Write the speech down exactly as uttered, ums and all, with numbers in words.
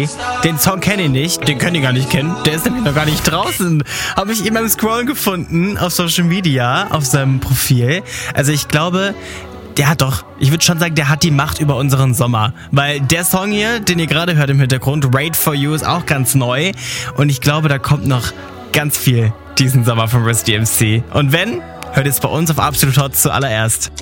D. Den Song kenne ich nicht, den könnt ihr gar nicht kennen. Der ist nämlich noch gar nicht draußen. Habe ich eben beim Scrollen gefunden auf Social Media, auf seinem Profil. Also ich glaube, der hat doch, ich würde schon sagen, der hat die Macht über unseren Sommer. Weil der Song hier, den ihr gerade hört im Hintergrund, Wait For You, ist auch ganz neu. Und ich glaube, da kommt noch ganz viel diesen Sommer von Rizz D M C. Und wenn, hört es bei uns auf Absolut Hot zuallererst.